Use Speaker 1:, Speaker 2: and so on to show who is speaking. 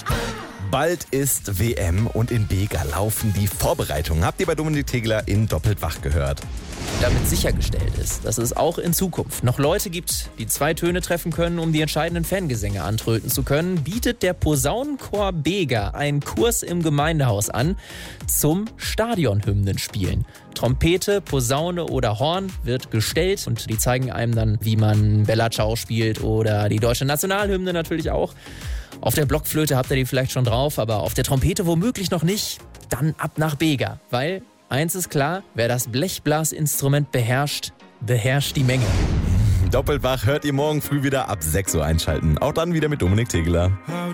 Speaker 1: Fußball. Bald ist WM und in Bega laufen die Vorbereitungen. Habt ihr bei Dominik Tegler in Doppelt wach gehört?
Speaker 2: Damit sichergestellt ist, dass es auch in Zukunft noch Leute gibt, die 2 Töne treffen können, um die entscheidenden Fangesänge antröten zu können, bietet der Posaunenchor Bega einen Kurs im Gemeindehaus an zum Stadionhymnenspielen. Trompete, Posaune oder Horn wird gestellt und die zeigen einem dann, wie man Bella Ciao spielt oder die deutsche Nationalhymne natürlich auch. Auf der Blockflöte habt ihr die vielleicht schon drauf, aber auf der Trompete womöglich noch nicht. Dann ab nach Bega, weil eins ist klar, wer das Blechblasinstrument beherrscht, beherrscht die Menge.
Speaker 1: Doppelt wach hört ihr morgen früh wieder ab 6 Uhr einschalten. Auch dann wieder mit Dominik Tegler.